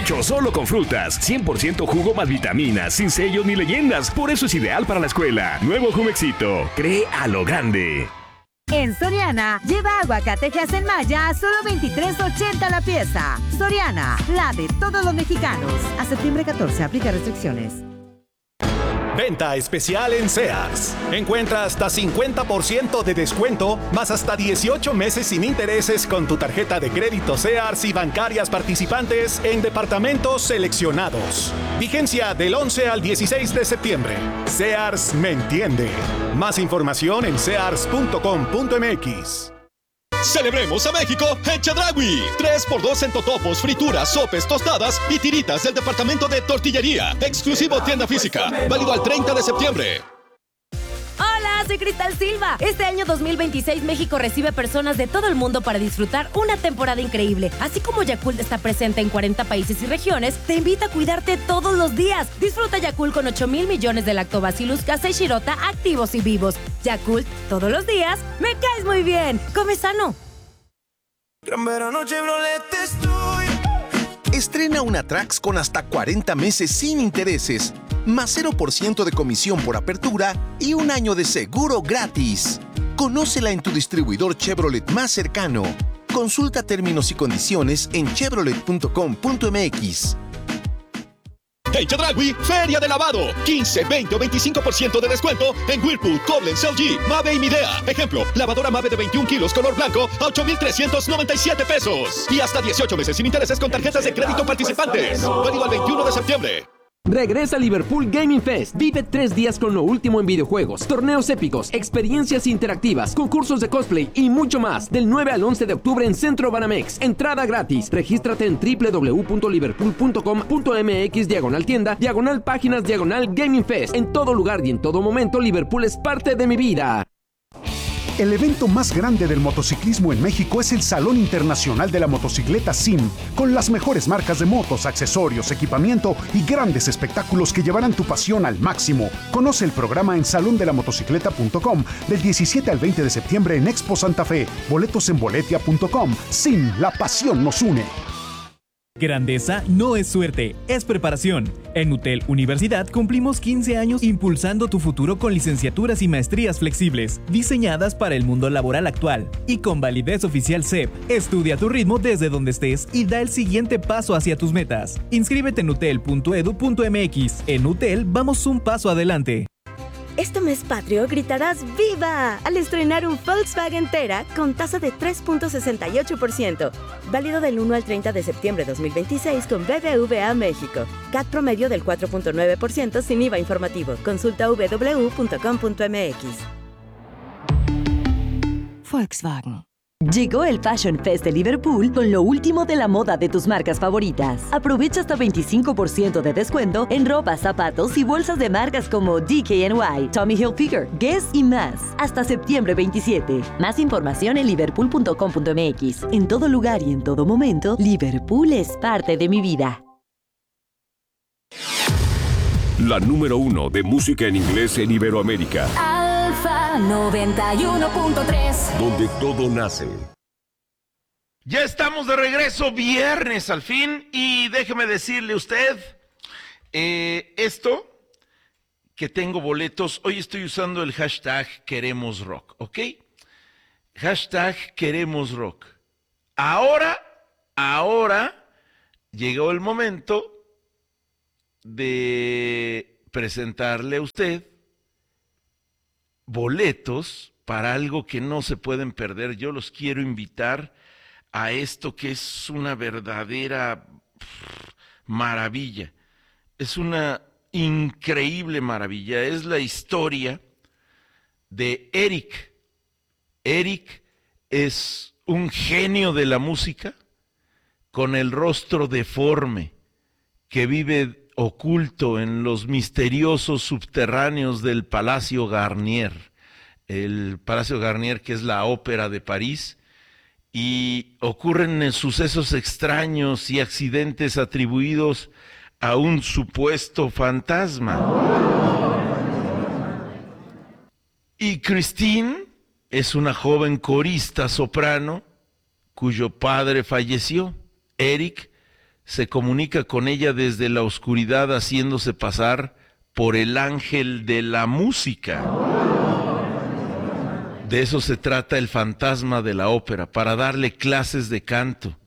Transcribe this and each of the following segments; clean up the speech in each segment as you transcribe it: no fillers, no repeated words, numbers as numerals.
hecho solo con frutas, 100% jugo más vitaminas, sin sellos ni leyendas. Por eso es ideal para la escuela. Nuevo Jumexito, cree a lo grande. En Soriana, lleva aguacatejas en malla a solo $23.80 la pieza. Soriana, la de todos los mexicanos. A septiembre 14, aplica restricciones. Venta especial en Sears. Encuentra hasta 50% de descuento, más hasta 18 meses sin intereses con tu tarjeta de crédito Sears y bancarias participantes en departamentos seleccionados. Vigencia del 11 al 16 de septiembre. Sears me entiende. Más información en sears.com.mx. ¡Celebremos a México en Chedraui! 3x2 en totopos, frituras, sopes, tostadas y tiritas del departamento de tortillería. Exclusivo tienda física. Válido al 30 de septiembre. Hola, soy Cristal Silva. Este año 2026 México recibe personas de todo el mundo para disfrutar una temporada increíble. Así como Yakult está presente en 40 países y regiones, te invita a cuidarte todos los días. Disfruta Yakult con 8,000 millones de lactobacillus casei shirota activos y vivos. Yakult, todos los días, me caes muy bien. Come sano. Gran verano Chevrolet estoy. Estrena una Trax con hasta 40 meses sin intereses, más 0% de comisión por apertura y un año de seguro gratis. Conócela en tu distribuidor Chevrolet más cercano. Consulta términos y condiciones en chevrolet.com.mx. En Chedraui, Feria de Lavado. 15, 20 o 25% de descuento en Whirlpool, Koblenz, LG, Mave y Midea. Ejemplo, lavadora Mave de 21 kilos color blanco a $8,397. Y hasta 18 meses sin intereses con tarjetas de crédito participantes. Válido al 21 de septiembre. Regresa Liverpool Gaming Fest. Vive 3 días con lo último en videojuegos, torneos épicos, experiencias interactivas, concursos de cosplay y mucho más. Del 9 al 11 de octubre en Centro Banamex. Entrada gratis. Regístrate en www.liverpool.com.mx/tienda, /páginas, /Gaming Fest. En todo lugar y en todo momento, Liverpool es parte de mi vida. El evento más grande del motociclismo en México es el Salón Internacional de la Motocicleta SIM, con las mejores marcas de motos, accesorios, equipamiento y grandes espectáculos que llevarán tu pasión al máximo. Conoce el programa en salondelamotocicleta.com del 17 al 20 de septiembre en Expo Santa Fe. Boletos en boletia.com. SIM, la pasión nos une. Grandeza no es suerte, es preparación. En UTEL Universidad cumplimos 15 años impulsando tu futuro con licenciaturas y maestrías flexibles, diseñadas para el mundo laboral actual y con validez oficial CEP. Estudia a tu ritmo desde donde estés y da el siguiente paso hacia tus metas. Inscríbete en utel.edu.mx. En UTEL vamos un paso adelante. Este mes patrio gritarás ¡Viva! Al estrenar un Volkswagen Tera con tasa de 3.68%. Válido del 1 al 30 de septiembre de 2026 con BBVA México. CAT promedio del 4.9% sin IVA informativo. Consulta www.com.mx. Volkswagen. Llegó el Fashion Fest de Liverpool con lo último de la moda de tus marcas favoritas. Aprovecha hasta 25% de descuento en ropa, zapatos y bolsas de marcas como DKNY, Tommy Hilfiger, Guess y más. Hasta septiembre 27. Más información en liverpool.com.mx. En todo lugar y en todo momento, Liverpool es parte de mi vida. La número 1 de música en inglés en Iberoamérica. Alfa 91.3. Donde todo nace. Ya estamos de regreso, viernes al fin, y déjeme decirle usted, esto, que tengo boletos, hoy estoy usando el hashtag Queremos Rock, ¿ok? Hashtag Queremos Rock. Ahora llegó el momento de presentarle a usted boletos para algo que no se pueden perder. Yo los quiero invitar a esto que es una verdadera maravilla. Es una increíble maravilla. Es la historia de Eric. Eric es un genio de la música con el rostro deforme que vive oculto en los misteriosos subterráneos del Palacio Garnier, el Palacio Garnier, que es la ópera de París, y ocurren sucesos extraños y accidentes atribuidos a un supuesto fantasma. Y Christine es una joven corista soprano cuyo padre falleció. Eric se comunica con ella desde la oscuridad haciéndose pasar por el ángel de la música. De eso se trata El fantasma de la ópera, para darle clases de canto.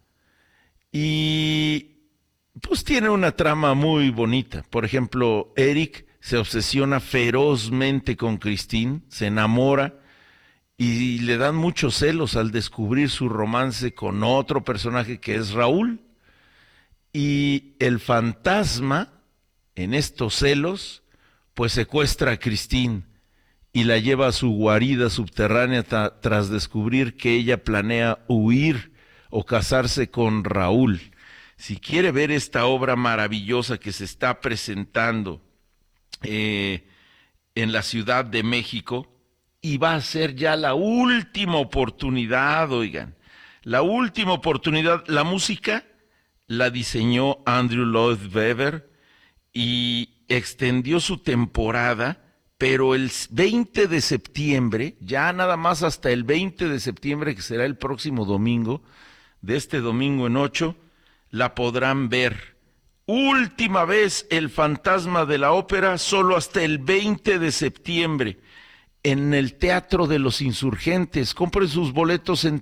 Y pues tiene una trama muy bonita. Por ejemplo, Eric se obsesiona ferozmente con Christine, se enamora y le dan muchos celos al descubrir su romance con otro personaje que es Raúl. Y el fantasma, en estos celos, pues secuestra a Christine y la lleva a su guarida subterránea tras descubrir que ella planea huir o casarse con Raúl. Si quiere ver esta obra maravillosa que se está presentando en la Ciudad de México, y va a ser ya la última oportunidad, oigan, la última oportunidad. La música la diseñó Andrew Lloyd Webber y extendió su temporada, pero el 20 de septiembre, ya nada más hasta el 20 de septiembre, que será el próximo domingo, de este domingo en 8, la podrán ver. Última vez El fantasma de la ópera, solo hasta el 20 de septiembre, en el Teatro de los Insurgentes. Compren sus boletos en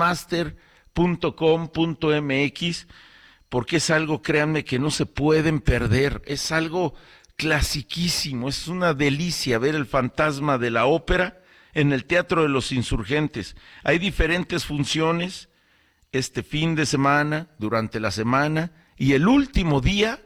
ticketmaster.com.mx, porque es algo, créanme, que no se pueden perder. Es algo clasiquísimo, es una delicia ver El fantasma de la ópera en el Teatro de los Insurgentes. Hay diferentes funciones este fin de semana, durante la semana, y el último día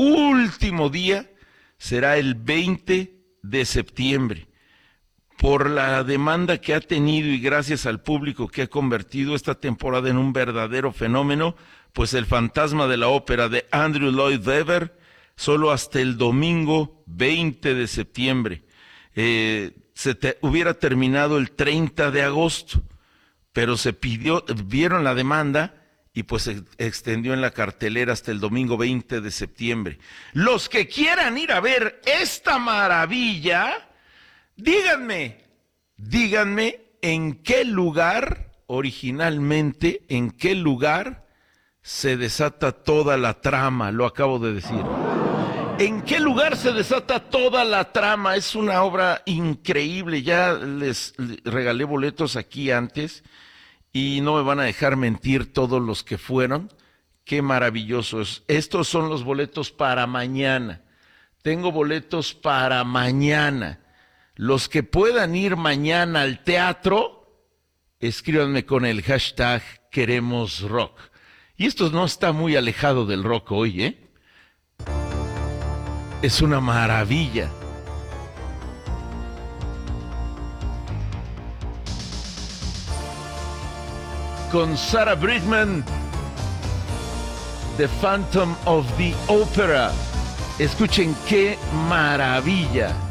será el 20 de septiembre. Por la demanda que ha tenido y gracias al público que ha convertido esta temporada en un verdadero fenómeno, pues El fantasma de la ópera de Andrew Lloyd Webber, solo hasta el domingo 20 de septiembre. Hubiera terminado el 30 de agosto, pero vieron la demanda y pues se extendió en la cartelera hasta el domingo 20 de septiembre. Los que quieran ir a ver esta maravilla, díganme en qué lugar, originalmente, en qué lugar se desata toda la trama. Lo acabo de decir. ¿En qué lugar se desata toda la trama? Es una obra increíble. Ya les regalé boletos aquí antes y no me van a dejar mentir todos los que fueron. Qué maravilloso es. Estos son los boletos para mañana. Tengo boletos para mañana. Los que puedan ir mañana al teatro, escríbanme con el hashtag Queremos Rock. Y esto no está muy alejado del rock hoy, ¿eh? Es una maravilla. Con Sarah Brightman, The Phantom of the Opera. Escuchen qué maravilla.